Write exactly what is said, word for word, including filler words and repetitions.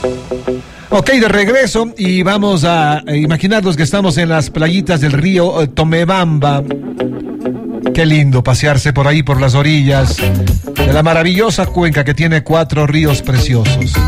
Ok, de regreso y vamos a imaginarnos que estamos en las playitas del río Tomebamba. Qué lindo pasearse por ahí, por las orillas de la maravillosa cuenca que tiene cuatro ríos preciosos.